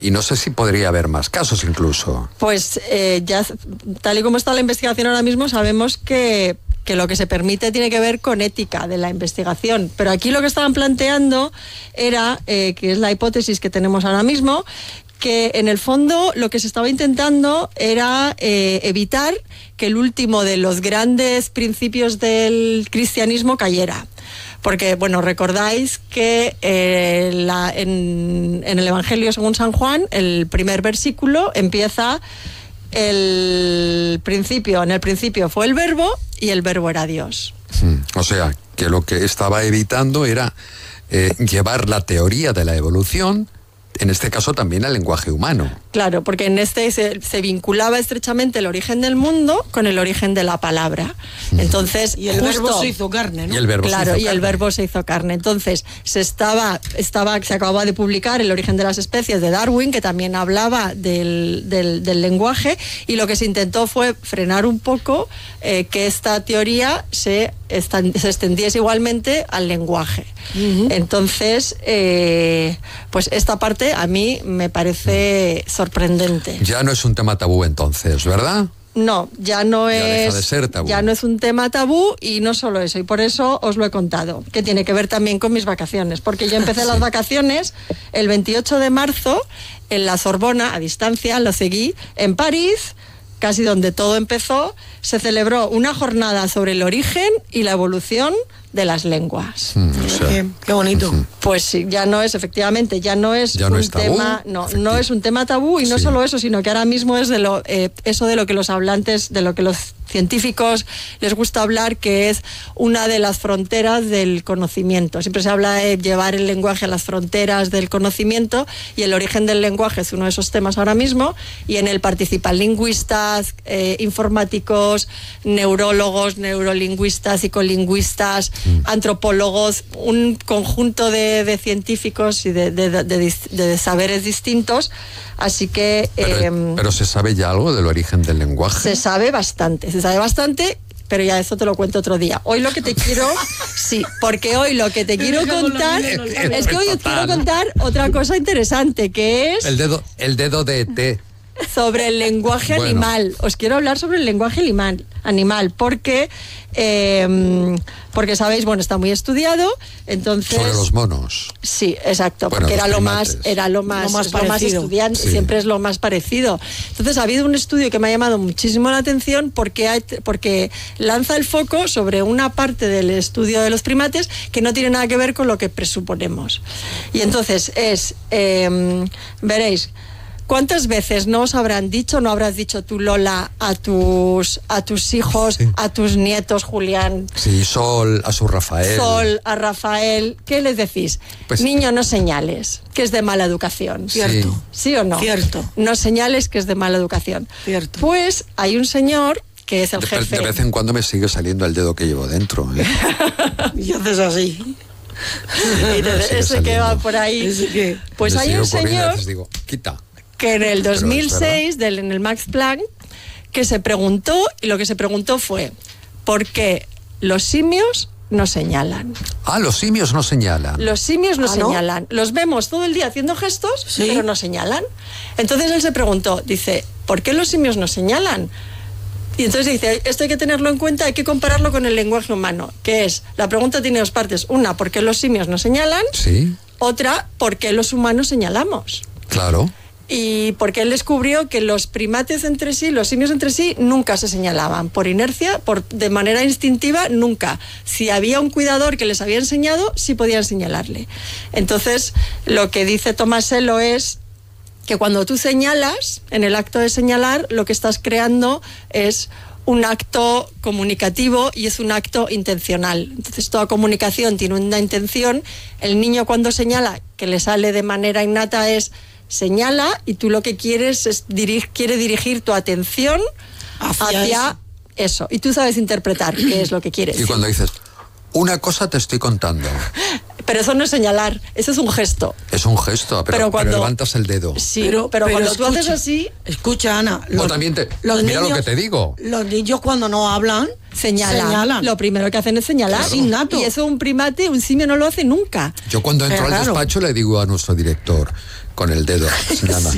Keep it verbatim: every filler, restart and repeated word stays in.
Y no sé si podría haber más casos incluso. Pues eh, ya, tal y como está la investigación ahora mismo, sabemos que, que lo que se permite tiene que ver con ética de la investigación. Pero aquí lo que estaban planteando era, eh, que es la hipótesis que tenemos ahora mismo, que en el fondo lo que se estaba intentando era eh, evitar que el último de los grandes principios del cristianismo cayera. Porque, bueno, recordáis que eh, la, en, en el Evangelio según San Juan, el primer versículo empieza el principio, en el principio fue el verbo y el verbo era Dios. Hmm. O sea, que lo que estaba evitando era eh, llevar la teoría de la evolución, en este caso también al lenguaje humano. Claro, porque en este se, se vinculaba estrechamente el origen del mundo con el origen de la palabra. Entonces, y el justo, verbo se hizo carne, ¿no? Y el verbo claro, se hizo y carne. el verbo se hizo carne. Entonces, se estaba, estaba, se acababa de publicar El origen de las especies de Darwin, que también hablaba del, del, del lenguaje, y lo que se intentó fue frenar un poco eh, que esta teoría se, estan, se extendiese igualmente al lenguaje. Uh-huh. Entonces, eh, pues esta parte a mí me parece sorprendente. Ya no es un tema tabú entonces, ¿verdad? No, ya no ya es deja de ser tabú. Ya no es un tema tabú, y no solo eso, y por eso os lo he contado, que tiene que ver también con mis vacaciones, porque yo empecé sí. las vacaciones el veintiocho de marzo en la Sorbona, a distancia, lo seguí en París, casi donde todo empezó. Se celebró una jornada sobre el origen y la evolución de las lenguas. Mm, o sea, qué, qué bonito. Uh-huh. Pues sí, ya no es, efectivamente, ya no es ya un no es tabú, tema, no, no es un tema tabú, y no sí. solo eso, sino que ahora mismo es de lo, eh, eso de lo que los hablantes, de lo que los científicos les gusta hablar, que es una de las fronteras del conocimiento. Siempre se habla de llevar el lenguaje a las fronteras del conocimiento, y el origen del lenguaje es uno de esos temas ahora mismo, y en él participan lingüistas, eh, informáticos, neurólogos, neurolingüistas, psicolingüistas, mm. antropólogos, un conjunto de, de científicos y de, de, de, de, de saberes distintos. Así que... Pero, eh, pero ¿se sabe ya algo del origen del lenguaje? Se sabe bastante, se sabe bastante, pero ya eso te lo cuento otro día. Hoy lo que te quiero... sí, porque hoy lo que te quiero contar... Es que hoy os quiero contar otra cosa interesante, que es... El dedo, el dedo de E T. Sobre el lenguaje bueno. animal. Os quiero hablar sobre el lenguaje animal, animal porque, eh, porque sabéis, bueno, está muy estudiado, entonces... Sobre los monos. Sí, exacto, bueno, porque era lo, más, era lo más, lo más, lo más estudiante, sí. siempre es lo más parecido. Entonces ha habido un estudio que me ha llamado muchísimo la atención porque, hay, porque lanza el foco sobre una parte del estudio de los primates que no tiene nada que ver con lo que presuponemos. Y entonces es, eh, veréis... ¿Cuántas veces no os habrán dicho, no habrás dicho tú, Lola, a tus a tus hijos, sí. a tus nietos, Julián? Sí, Sol, a su Rafael. Sol, a Rafael. ¿Qué les decís? Pues, Niño, no señales, que es de mala educación. Cierto. ¿Sí, ¿Sí o no? Cierto. No señales, que es de mala educación. Cierto. Pues hay un señor que es el de, jefe... De vez en cuando me sigue saliendo el dedo que llevo dentro. ¿eh? Y haces así. Y te, ese que va por ahí. Ese que... Pues me hay un señor... Digo, quita. Que en el dos mil seis, del, en el Max Planck, que se preguntó, y lo que se preguntó fue, ¿por qué los simios no señalan? Ah, los simios no señalan. Los simios no ¿Ah, señalan. no? Los vemos todo el día haciendo gestos, ¿sí? pero no señalan. Entonces él se preguntó, dice, ¿por qué los simios no señalan? Y entonces dice, esto hay que tenerlo en cuenta, hay que compararlo con el lenguaje humano, que es, la pregunta tiene dos partes. Una, ¿por qué los simios no señalan? Sí. Otra, ¿por qué los humanos señalamos? Claro. Y porque él descubrió que los primates entre sí, los simios entre sí, nunca se señalaban. Por inercia, por, de manera instintiva, nunca. Si había un cuidador que les había enseñado, sí podían señalarle. Entonces, lo que dice Tomasello es que cuando tú señalas, en el acto de señalar, lo que estás creando es un acto comunicativo y es un acto intencional. Entonces, toda comunicación tiene una intención. El niño, cuando señala, que le sale de manera innata, es... señala, y tú lo que quieres es dirig, quiere dirigir tu atención hacia, hacia eso. eso. Y tú sabes interpretar qué es lo que quieres. Y cuando dices, una cosa te estoy contando. Pero eso no es señalar, eso es un gesto. Es un gesto, pero, pero, cuando, pero levantas el dedo. Sí, pero, pero, pero cuando escucha, tú haces así... Escucha, Ana. Los, o también te, los mira niños, lo que te digo. Los niños cuando no hablan, señalan. señalan. Lo primero que hacen es señalar. Es innato. Y eso un primate, un simio no lo hace nunca. Yo cuando entro pero al claro. despacho le digo a nuestro director, con el dedo, señala.